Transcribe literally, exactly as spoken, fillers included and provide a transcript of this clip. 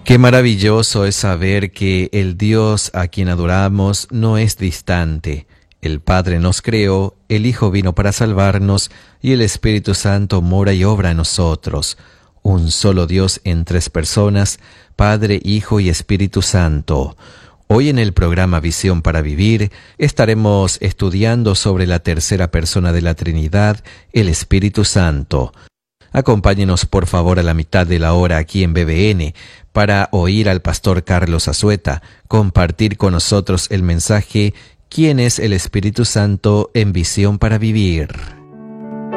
Qué maravilloso es saber que el Dios a quien adoramos no es distante. El Padre nos creó, el Hijo vino para salvarnos y el Espíritu Santo mora y obra en nosotros. Un solo Dios en tres personas, Padre, Hijo y Espíritu Santo. Hoy en el programa Visión para Vivir estaremos estudiando sobre la tercera persona de la Trinidad, el Espíritu Santo. Acompáñenos por favor a la mitad de la hora aquí en B B N para oír al pastor Carlos Azueta compartir con nosotros el mensaje ¿Quién es el Espíritu Santo en Visión para Vivir?